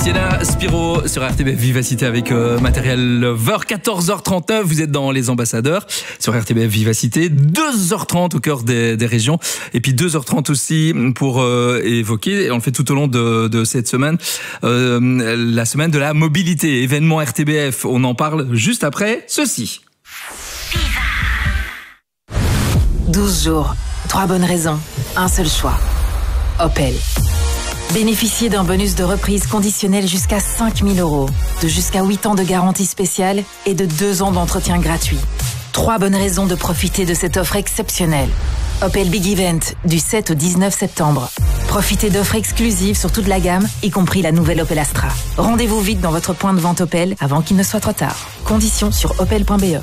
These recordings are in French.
Sienna Spiro sur RTBF Vivacité avec Matériel Lover. 14h39, vous êtes dans Les Ambassadeurs sur RTBF Vivacité. 2h30 au cœur des régions. Et puis 2h30 aussi pour évoquer, et on le fait tout au long de cette semaine, la semaine de la mobilité. Événement RTBF, on en parle juste après ceci. 12 jours, 3 bonnes raisons, un seul choix. Opel. Bénéficiez d'un bonus de reprise conditionnel jusqu'à 5 000 €, de jusqu'à 8 ans de garantie spéciale et de 2 ans d'entretien gratuit. 3 bonnes raisons de profiter de cette offre exceptionnelle. Opel Big Event, du 7 au 19 septembre. Profitez d'offres exclusives sur toute la gamme, y compris la nouvelle Opel Astra. Rendez-vous vite dans votre point de vente Opel avant qu'il ne soit trop tard. Conditions sur opel.be.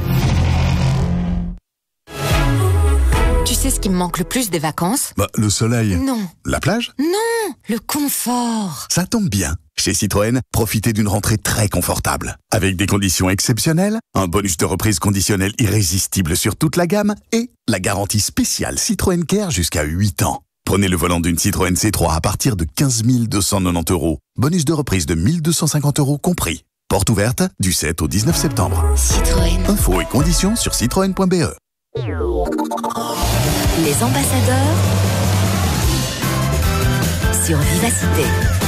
Tu sais ce qui me manque le plus des vacances ? Le soleil. Non. La plage ? Non, le confort. Ça tombe bien. Chez Citroën, profitez d'une rentrée très confortable. Avec des conditions exceptionnelles, un bonus de reprise conditionnel irrésistible sur toute la gamme et la garantie spéciale Citroën Care jusqu'à 8 ans. Prenez le volant d'une Citroën C3 à partir de 15 290 €. Bonus de reprise de 1 250 € compris. Porte ouverte du 7 au 19 septembre. Citroën. Infos et conditions sur citroën.be. Les ambassadeurs sur Vivacité.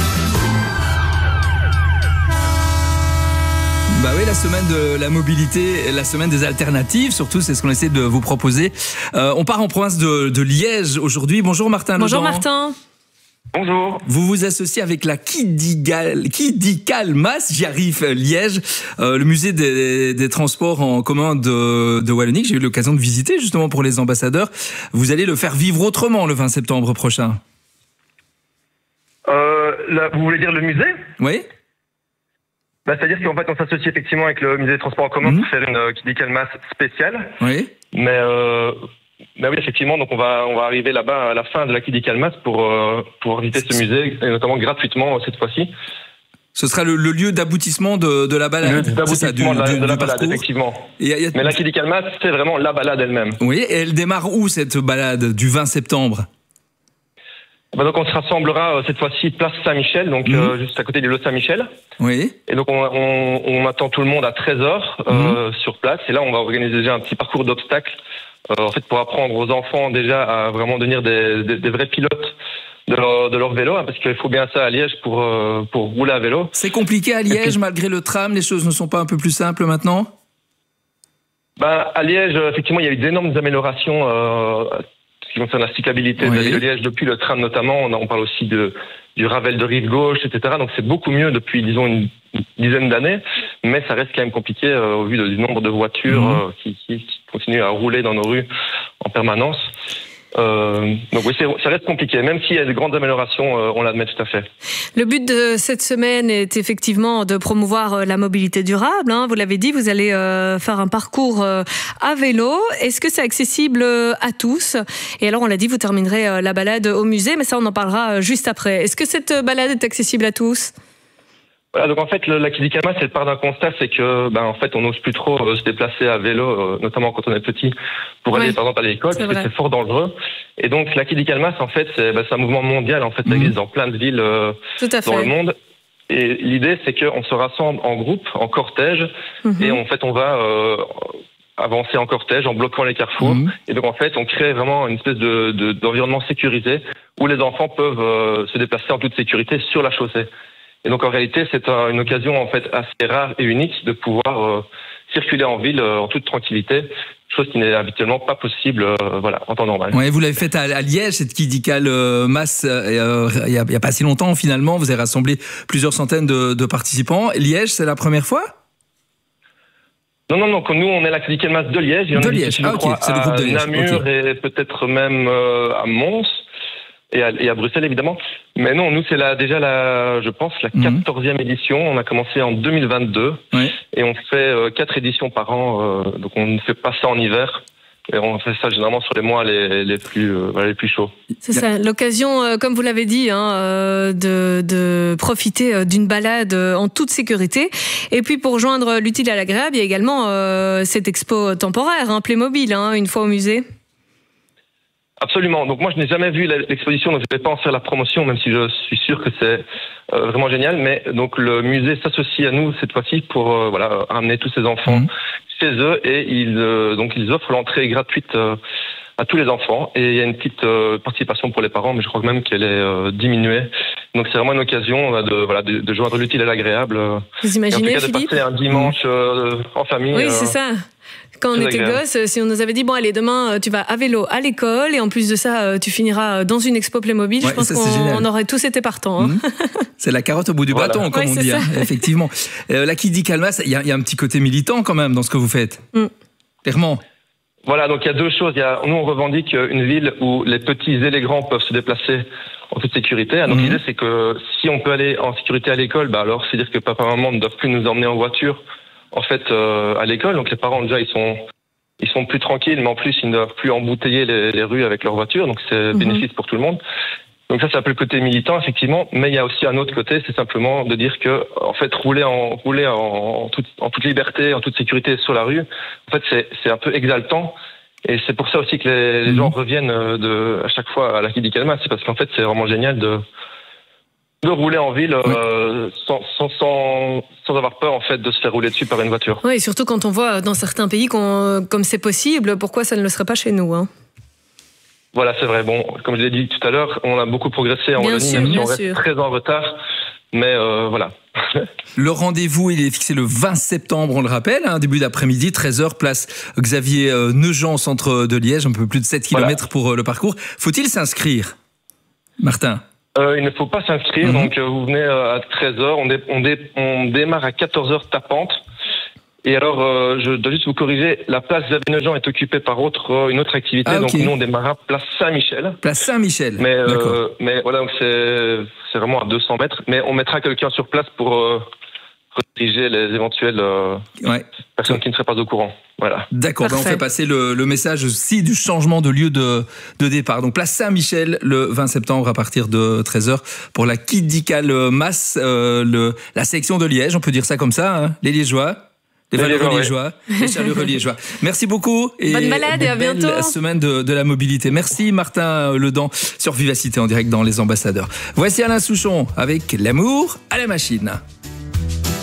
Bah oui, la semaine de la mobilité, la semaine des alternatives, surtout, c'est ce qu'on essaie de vous proposer. On part en province de Liège aujourd'hui. Bonjour Martin. Bonjour Ledan. Martin. Bonjour. Vous vous associez avec la Kidicalmas, j'y arrive, Liège, le musée des transports en commun de Wallonie, que j'ai eu l'occasion de visiter justement pour les ambassadeurs. Vous allez le faire vivre autrement le 20 septembre prochain. Vous voulez dire le musée ? Oui. C'est-à-dire qu'en fait, on s'associe effectivement avec le musée des transports en commun pour faire une Kidicalmas spéciale. Oui. Mais oui, effectivement, donc on va arriver là-bas à la fin de la Kidicalmas pour visiter ce musée, et notamment gratuitement cette fois-ci. Ce sera le lieu d'aboutissement de la balade. Le lieu d'aboutissement de la balade, parcours. effectivement. Mais la Kidicalmas, c'est vraiment la balade elle-même. Oui, et elle démarre où cette balade du 20 septembre ? Donc on se rassemblera cette fois-ci place Saint-Michel, donc juste à côté du lot Saint-Michel. Oui. Et donc on attend tout le monde à 13h sur place. Et là on va organiser déjà un petit parcours d'obstacles, en fait pour apprendre aux enfants déjà à vraiment devenir des vrais pilotes de leur vélo, hein, parce qu'il faut bien ça à Liège pour rouler à vélo. C'est compliqué à Liège malgré le tram, les choses ne sont pas un peu plus simples maintenant ? À Liège, effectivement, il y a eu d'énormes améliorations ce qui concerne la cyclabilité de la ville de Liège depuis le tram notamment. On parle aussi du Ravel de rive gauche, etc. Donc c'est beaucoup mieux depuis, disons, une dizaine d'années, mais ça reste quand même compliqué au vu du nombre de voitures qui continuent à rouler dans nos rues en permanence. Donc oui, ça reste compliqué, même s'il y a de grandes améliorations, on l'admet tout à fait. Le but de cette semaine est effectivement de promouvoir la mobilité durable. Vous l'avez dit, vous allez faire un parcours à vélo. Est-ce que c'est accessible à tous ? Et alors, on l'a dit, vous terminerez la balade au musée, mais ça, on en parlera juste après. Est-ce que cette balade est accessible à tous ? Voilà, donc en fait, la Kidicalmas, elle part d'un constat, c'est que, en fait, on n'ose plus trop se déplacer à vélo, notamment quand on est petit, pour aller, par exemple, à l'école, parce que c'est fort dangereux. Et donc, la Kidicalmas, en fait, c'est un mouvement mondial, en fait, ça existe dans plein de villes dans le monde. Et l'idée, c'est qu'on se rassemble en groupe, en cortège, et en fait, on va avancer en cortège en bloquant les carrefours. Et donc, en fait, on crée vraiment une espèce d'environnement sécurisé où les enfants peuvent se déplacer en toute sécurité sur la chaussée. Et donc en réalité, c'est une occasion en fait assez rare et unique de pouvoir circuler en ville en toute tranquillité, chose qui n'est habituellement pas possible en temps normal. Oui, vous l'avez fait à Liège, cette Kidicalmas, il y a pas si longtemps finalement, vous avez rassemblé plusieurs centaines de participants. Liège, c'est la première fois ? Non, nous on est la Kidicalmas de Liège. Il y en a Liège, c'est le groupe de Liège. Namur et peut-être même à Mons. Et à Bruxelles, évidemment. Mais non, nous, c'est je pense, la 14e édition. On a commencé en 2022. Et on fait 4 éditions par an. Donc, on ne fait pas ça en hiver. Et on fait ça généralement sur les mois les plus chauds. C'est ça, l'occasion, comme vous l'avez dit, de profiter d'une balade en toute sécurité. Et puis, pour joindre l'utile à l'agréable, il y a également cette expo temporaire, Playmobil, une fois au musée. Absolument. Donc moi, je n'ai jamais vu l'exposition, donc je ne vais pas en faire la promotion, même si je suis sûr que c'est vraiment génial. Mais donc le musée s'associe à nous cette fois-ci pour ramener tous ces enfants chez eux et ils offrent l'entrée gratuite à tous les enfants et il y a une petite participation pour les parents, mais je crois même qu'elle est diminuée. Donc c'est vraiment une occasion de joindre l'utile à l'agréable. Vous imaginez, et en tout cas, Philippe, de passer un dimanche en famille. Oui, c'est ça. Quand on était gosse, si on nous avait dit bon allez demain tu vas à vélo à l'école et en plus de ça tu finiras dans une expo Playmobil, je pense qu'on aurait tous été partants. Hein. C'est la carotte au bout du bâton, comme on dit, effectivement. La Kidicalmas, il y a un petit côté militant quand même dans ce que vous faites. Clairement. Voilà, donc il y a deux choses. Nous, on revendique une ville où les petits et les grands peuvent se déplacer en toute sécurité. Donc l'idée, c'est que si on peut aller en sécurité à l'école, alors c'est-à-dire que papa et maman ne doivent plus nous emmener en voiture en fait à l'école. Donc les parents déjà ils sont plus tranquilles, mais en plus ils ne doivent plus embouteiller les rues avec leur voiture. Donc c'est bénéfice pour tout le monde. Donc ça, c'est un peu le côté militant, effectivement. Mais il y a aussi un autre côté, c'est simplement de dire que, en fait, rouler en toute liberté, en toute sécurité sur la rue, en fait, c'est un peu exaltant. Et c'est pour ça aussi que les gens reviennent à chaque fois à la Kidicalmas. C'est parce qu'en fait, c'est vraiment génial de rouler en ville sans avoir peur, en fait, de se faire rouler dessus par une voiture. Oui, surtout quand on voit dans certains pays comme c'est possible, pourquoi ça ne le serait pas chez nous, hein? Voilà, c'est vrai. Bon, comme je l'ai dit tout à l'heure, on a beaucoup progressé en Wallonie, même si on reste très en retard. Mais voilà. Le rendez-vous, il est fixé le 20 septembre, on le rappelle, début d'après-midi, 13h, place Xavier Neujean, centre de Liège, un peu plus de 7 km pour le parcours. Faut-il s'inscrire, Martin? Il ne faut pas s'inscrire, donc vous venez à 13h, on démarre à 14h tapante. Et alors, je dois juste vous corriger, la place Xavier Neujean est occupée par une autre activité, donc nous on démarre à place Saint-Michel. Place Saint-Michel. Mais voilà, donc c'est vraiment à 200 mètres, mais on mettra quelqu'un sur place pour rediriger les éventuelles personnes qui ne seraient pas au courant. Voilà. D'accord, on fait passer le message aussi du changement de lieu de départ. Donc place Saint-Michel le 20 septembre à partir de 13h pour la Kidicalmas, la section de Liège, on peut dire ça comme ça, les Liégeois. Les valeureux liégeois, les chaleureux liégeois. Merci beaucoup. Et bonne balade et à bientôt. Belle semaine de la mobilité. Merci Martin Ledan sur Vivacité en direct dans Les Ambassadeurs. Voici Alain Souchon avec L'amour à la machine.